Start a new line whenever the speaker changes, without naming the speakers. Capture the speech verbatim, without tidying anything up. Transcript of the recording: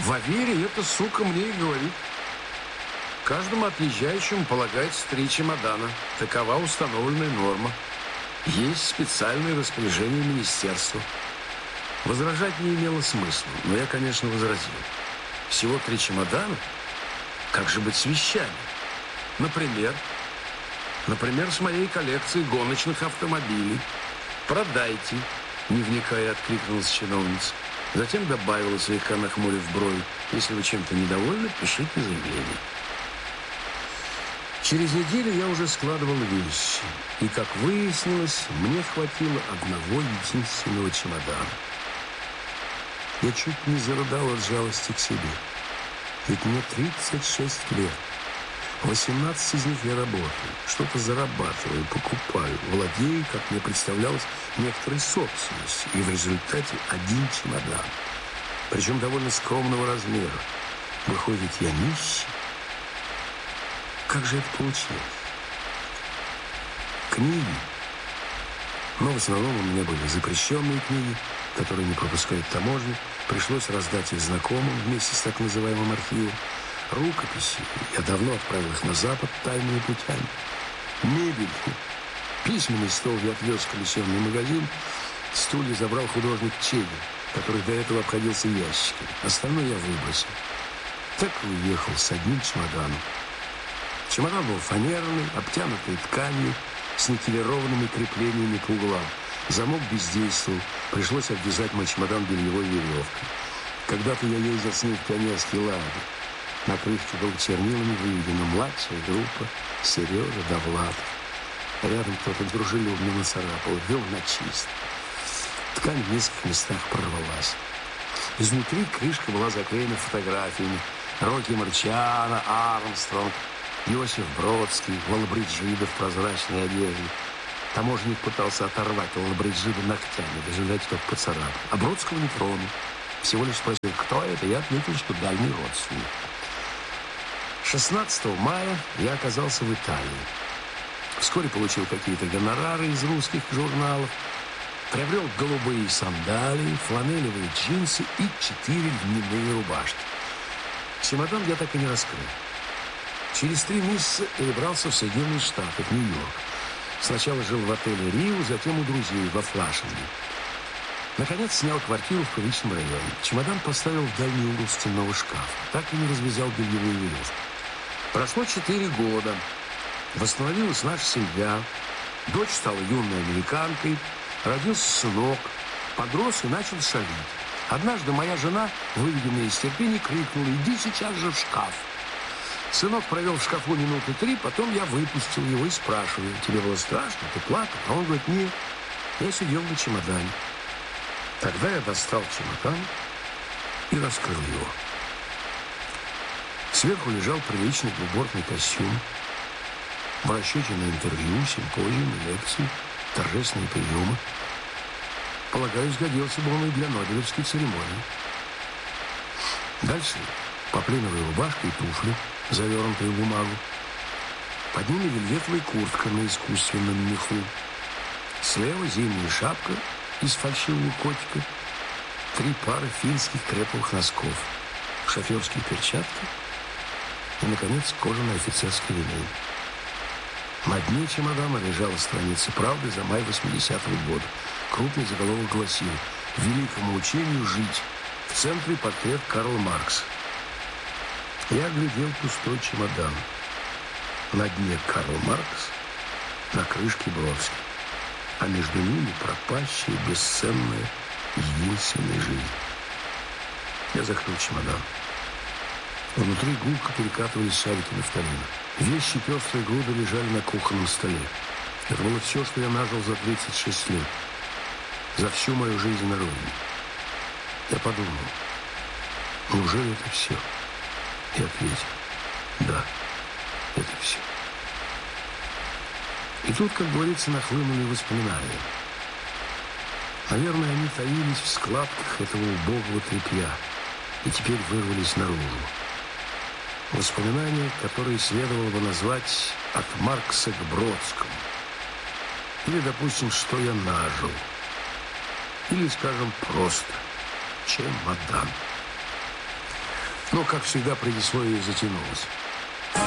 В Авере эта сука мне и говорит. Каждому отъезжающему полагается три чемодана. Такова установленная норма. Есть специальное распоряжение министерства. Возражать не имело смысла, но я, конечно, возразил. Всего три чемодана? Как же быть с вещами? Например, например, с моей коллекцией гоночных автомобилей. Продайте, не вникая, откликнулась чиновница. Затем добавила, слегка нахмурив брови: если вы чем-то недовольны, пишите заявление. Через неделю я уже складывал вещи. И, как выяснилось, мне хватило одного единственного чемодана. Я чуть не зарыдал от жалости к себе. Ведь мне тридцать шесть лет. восемнадцать из них я работаю, что-то зарабатываю, покупаю, владею, как мне представлялось, некоторой собственностью. И в результате один чемодан. Причем довольно скромного размера. Выходит, я нищий. Как же это получилось? Книги. Но в основном у меня были запрещенные книги, которые не пропускают таможни. Пришлось раздать их знакомым вместе с так называемым архивом. Рукописи. Я давно отправил их на Запад тайными путями. Мебель. Письменный стол я отвез в комиссионный магазин. Стулья забрал художник Чегин, который до этого обходился ящиками. Остальное я выбросил. Так и уехал с одним чемоданом. Чемодан был фанерный, обтянутый тканью, с никелированными креплениями по углам. Замок бездействовал. Пришлось обвязать мой чемодан бельевой веревкой. Когда-то я ездил с ним в пионерский лагерь. На крышке был чернилами выведена младшая группа Сережа Довлатов. Рядом кто-то дружелюбно нацарапал: вел на чист. Ткань в нескольких местах прорвалась. Изнутри крышка была заклеена фотографиями: Рокки Марчиано, Армстронг, Иосиф Бродский, Лоллабриджида в прозрачной одежде. Таможенник пытался оторвать Лоллабриджида ногтями, в результате тот поцарапал. А Бродского не тронул. Всего лишь спросил, кто это, я отметил, что дальний родственник. шестнадцатого мая я оказался в Италии. Вскоре получил какие-то гонорары из русских журналов. Приобрел голубые сандалии, фланелевые джинсы и четыре льняные рубашки. Чемодан я так и не раскрыл. Через три месяца перебрался в Соединенные Штаты, в Нью-Йорк. Сначала жил в отеле «Рио», затем у друзей во Флашинге. Наконец снял квартиру в приличном районе. Чемодан поставил в дальний угол стенного шкафа. Так и не развязал бельевую веревку. Прошло четыре года. Восстановилась наша семья. Дочь стала юной американкой. Родился сынок. Подрос и начал шалить. Однажды моя жена, выведенная из терпения, крикнула: «Иди сейчас же в шкаф». Сынок провел в шкафу минуты три, потом я выпустил его и спрашиваю: «Тебе было страшно? Ты плакал?» А он говорит: «Нет, я сидел на чемодане». Тогда я достал чемодан и раскрыл его. Сверху лежал приличный двубортный костюм. В расчете на интервью, симпозиумы, лекции, торжественные приемы. Полагаю, сгодился бы он и для Нобелевской церемонии. Дальше попленовая рубашка и туфли, завернутые в бумагу. Под ними вельветовая куртка на искусственном меху. Слева зимняя шапка из фальшивого котика. Три пары финских креповых носков. Шоферские перчатки. И, наконец, кожаный офицерский ремень. На дне чемодана лежала страница «Правды» за май восьмидесятого года. Крупный заголовок гласил: «Великому учению жить». В центре портрет Карла Маркса. Я глядел пустой чемодан. На дне Карл Маркс, на крышке Бродский. А между ними пропащая, бесценная, единственная жизнь. Я закрыл чемодан. Внутри гулко перекатывались шарики нафталина. Вещи пестрой груды лежали на кухонном столе. Это было все, что я нажил за тридцать шесть лет. За всю мою жизнь на родине. Я подумал: неужели это все? И ответил: да, это все. И тут, как говорится, нахлынули воспоминания. Наверное, они таились в складках этого убогого тряпья и теперь вырвались наружу. Воспоминания, которые следовало бы назвать «От Маркса к Бродскому». Или, допустим, «Что я нажил». Или, скажем, просто «Чемодан». Но, как всегда, предисловие затянулось.